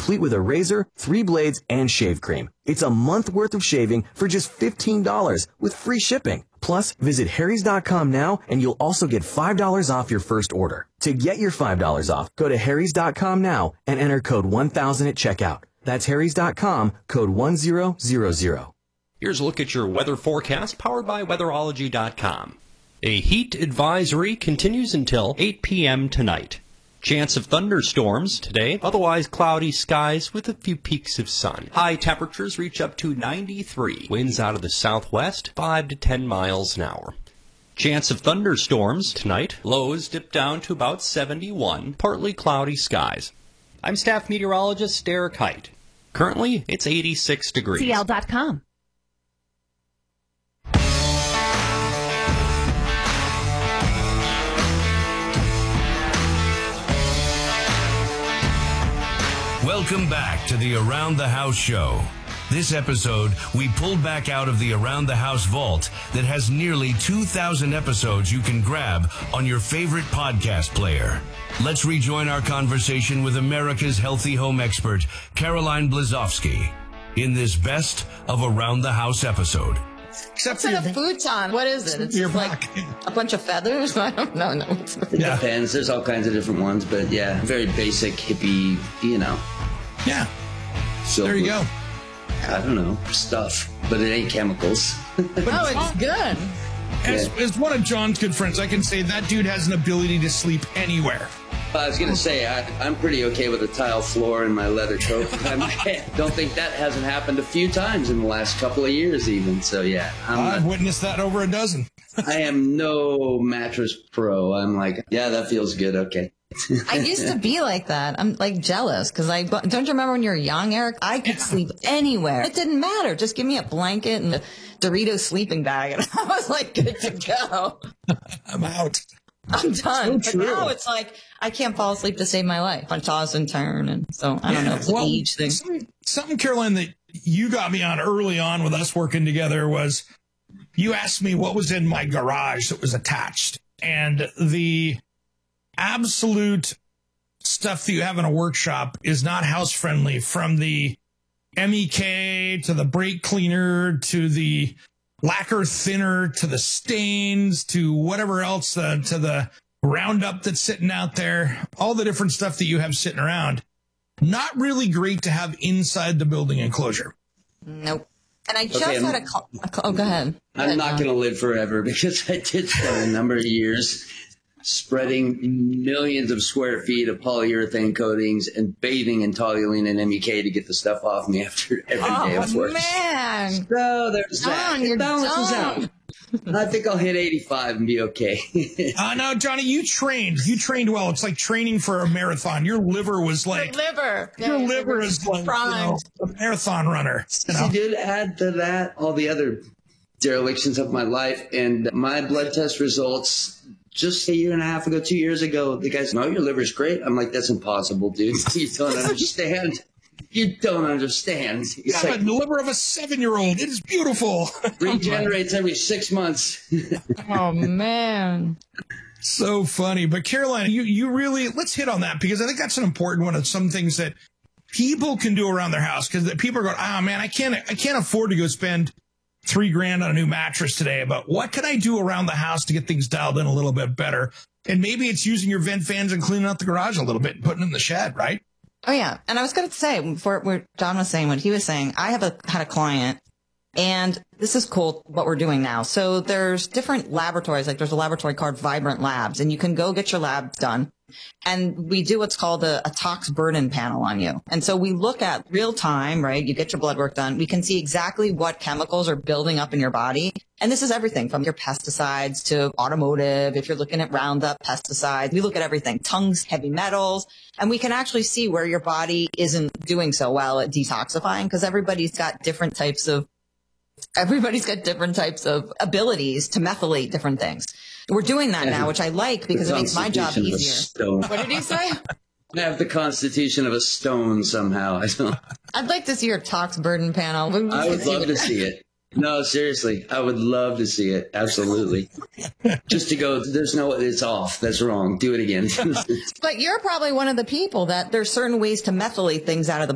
complete with a razor, 3 blades, and shave cream. It's a month worth of shaving for just $15 with free shipping. Plus, visit harrys.com now and you'll also get $5 off your first order. To get your $5 off, go to harrys.com now and enter code 1000 at checkout. That's harrys.com, code 1000. Here's a look at your weather forecast powered by weatherology.com. A heat advisory continues until 8 p.m. tonight. Chance of thunderstorms today, otherwise cloudy skies with a few peaks of sun. High temperatures reach up to 93. Winds out of the southwest, 5 to 10 miles an hour. Chance of thunderstorms tonight. Lows dip down to about 71. Partly cloudy skies. I'm staff meteorologist Derek Height. Currently, it's 86 degrees. CL.com. Welcome back to the Around the House show. This episode, we pulled back out of the Around the House vault that has nearly 2,000 episodes you can grab on your favorite podcast player. Let's rejoin our conversation with America's healthy home expert, Caroline Blazowski, in this best of Around the House episode. Except for a futon. What is it? It's just like a bunch of feathers? I don't know. No. It depends. There's all kinds of different ones, but yeah, very basic hippie, you know. Yeah. So there you go. I don't know, stuff, but it ain't chemicals. Oh, it's good. As one of John's good friends, I can say that dude has an ability to sleep anywhere. I was going to say, I'm pretty okay with a tile floor and my leather coat. I don't think that hasn't happened a few times in the last couple of years even. So, yeah. I've witnessed that over a dozen. I am no mattress pro. I'm like, yeah, that feels good. Okay. I used to be like that. I'm like jealous because don't you remember when you were young, Eric? I could sleep anywhere. It didn't matter. Just give me a blanket and a Doritos sleeping bag and I was like good to go. I'm out. I'm done. So but now it's like I can't fall asleep to save my life. I toss and turn, and so I don't know. It's an age thing. Something, Caroline, that you got me on early on with us working together was you asked me what was in my garage that was attached, and the absolute stuff that you have in a workshop is not house friendly. From the MEK to the brake cleaner to the lacquer thinner to the stains to whatever else, to the Roundup that's sitting out there, all the different stuff that you have sitting around. Not really great to have inside the building enclosure. Nope. And I just had a oh, go ahead. I'm not going to live forever because I did spend a number of years spreading millions of square feet of polyurethane coatings and bathing in toluene and MEK to get the stuff off me after every day of work. Oh, man. So there's that. You're done. I think I'll hit 85 and be okay. No, Johnny, you trained well. It's like training for a marathon. Your liver was like... Your liver is like, a marathon runner. She did add to that all the other derelictions of my life, and my blood test results... Just a year and a half ago, 2 years ago, the guys, no, your liver's great. I'm like, that's impossible, dude. You don't understand. You don't understand. It's like the liver of a 7-year-old. It is beautiful. Regenerates every 6 months. Oh, man. So funny. But Caroline, you really, let's hit on that because I think that's an important one of some things that people can do around their house because people are going, oh, man, I can't afford to go spend $3,000 on a new mattress today, but what can I do around the house to get things dialed in a little bit better? And maybe it's using your vent fans and cleaning out the garage a little bit and putting it in the shed, right? Oh, yeah. And I was going to say, before where John was saying what he was saying, I had a client, and this is cool what we're doing now. So there's different laboratories, like there's a laboratory called Vibrant Labs, and you can go get your labs done. And we do what's called a tox burden panel on you. And so we look at real time, right? You get your blood work done. We can see exactly what chemicals are building up in your body. And this is everything from your pesticides to automotive. If you're looking at Roundup, pesticides, we look at everything, tongues, heavy metals, and we can actually see where your body isn't doing so well at detoxifying because everybody's got different types of abilities to methylate different things. We're doing that now, which I like because it makes my job easier. What did he say? I have the constitution of a stone somehow. I'd like to see your tox burden panel. I would love to see it. No, seriously. I would love to see it. Absolutely. Just to go, it's off. That's wrong. Do it again. But you're probably one of the people that there's certain ways to methylate things out of the